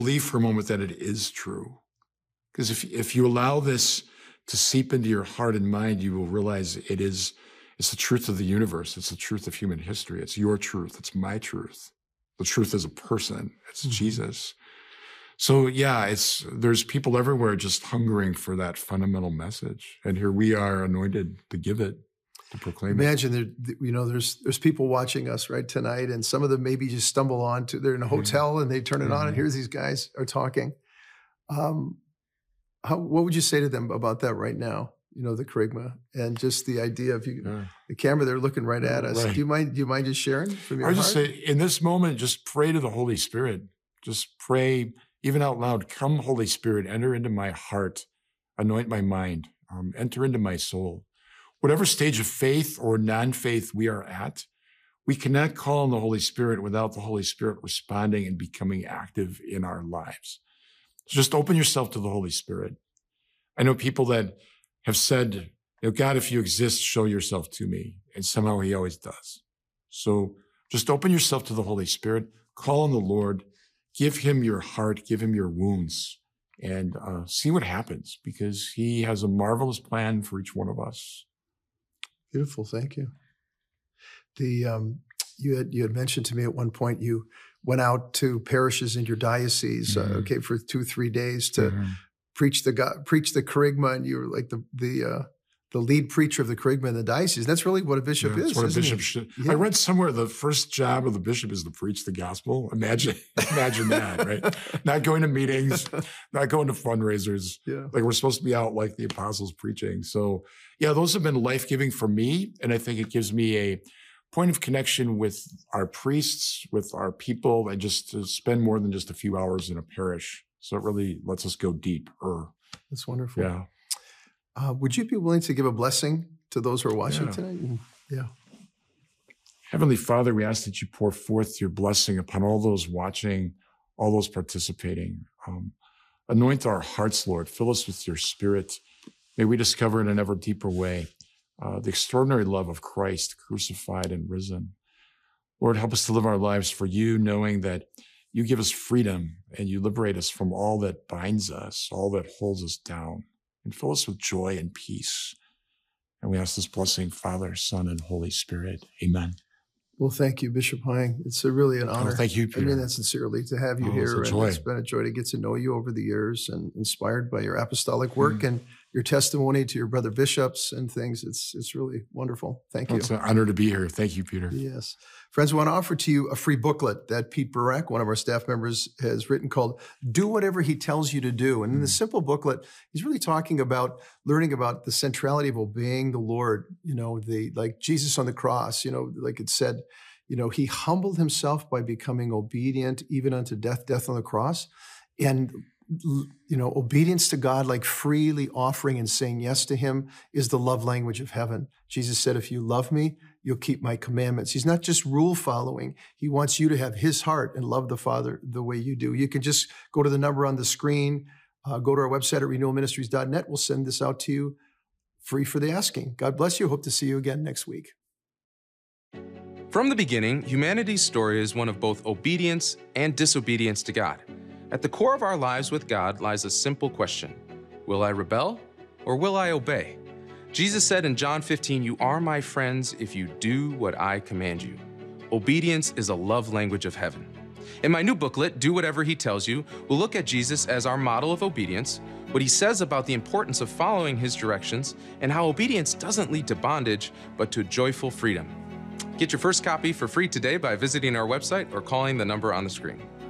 Believe for a moment that it is true. Because if you allow this to seep into your heart and mind, you will realize it's the truth of the universe. It's the truth of human history. It's your truth. It's my truth. The truth is a person. It's Jesus. So yeah, there's people everywhere just hungering for that fundamental message. And here we are anointed to give it, to proclaim it. Imagine there's people watching us right tonight, and some of them maybe just stumble on to, they're in a hotel and they turn it on and here's these guys are talking. What would you say to them about that right now? The kerygma and just the idea of the camera, they're looking right at us. Right. Do you mind just sharing from your heart? I just say, in this moment, just pray to the Holy Spirit. Just pray, even out loud, come Holy Spirit, enter into my heart, anoint my mind, enter into my soul. Whatever stage of faith or non-faith we are at, we cannot call on the Holy Spirit without the Holy Spirit responding and becoming active in our lives. So just open yourself to the Holy Spirit. I know people that have said, God, if you exist, show yourself to me. And somehow he always does. So just open yourself to the Holy Spirit, call on the Lord, give him your heart, give him your wounds, and see what happens, because he has a marvelous plan for each one of us. Beautiful. Thank you. You had mentioned to me at one point you went out to parishes in your diocese, for 2-3 days to preach the kerygma, and you were like the lead preacher of the kerygma in the diocese. That's really what a bishop is. That's what a bishop should. Yeah. I read somewhere the first job of the bishop is to preach the gospel. Imagine that, right? Not going to meetings, not going to fundraisers. Yeah. Like we're supposed to be out like the apostles preaching. So yeah, those have been life-giving for me. And I think it gives me a point of connection with our priests, with our people, and just to spend more than just a few hours in a parish. So it really lets us go deeper. That's wonderful. Yeah. Would you be willing to give a blessing to those who are watching tonight? Yeah. Heavenly Father, we ask that you pour forth your blessing upon all those watching, all those participating. Anoint our hearts, Lord. Fill us with your Spirit. May we discover in an ever deeper way the extraordinary love of Christ, crucified and risen. Lord, help us to live our lives for you, knowing that you give us freedom and you liberate us from all that binds us, all that holds us down, and fill us with joy and peace. And we ask this blessing, Father, Son, and Holy Spirit. Amen. Well, thank you, Bishop Hying. It's really an honor. Thank you, Peter. I mean that sincerely, to have you here. It's a joy. It's been a joy to get to know you over the years, and inspired by your apostolic work and your testimony to your brother bishops and things. It's really wonderful. Thank you. It's an honor to be here. Thank you, Peter. Yes. Friends, I want to offer to you a free booklet that Pete Burak, one of our staff members, has written called Do Whatever He Tells You to Do. And in this simple booklet, he's really talking about learning about the centrality of obeying the Lord, like Jesus on the cross, like it said, he humbled himself by becoming obedient even unto death on the cross. And obedience to God, like freely offering and saying yes to him, is the love language of heaven. Jesus said, if you love me, you'll keep my commandments. He's not just rule following. He wants you to have his heart and love the Father the way you do. You can just go to the number on the screen, go to our website at renewalministries.net. We'll send this out to you free for the asking. God bless you. Hope to see you again next week. From the beginning, humanity's story is one of both obedience and disobedience to God. At the core of our lives with God lies a simple question: will I rebel or will I obey? Jesus said in John 15, "You are my friends if you do what I command you." Obedience is a love language of heaven. In my new booklet, Do Whatever He Tells You, we'll look at Jesus as our model of obedience, what he says about the importance of following his directions, and how obedience doesn't lead to bondage, but to joyful freedom. Get your first copy for free today by visiting our website or calling the number on the screen.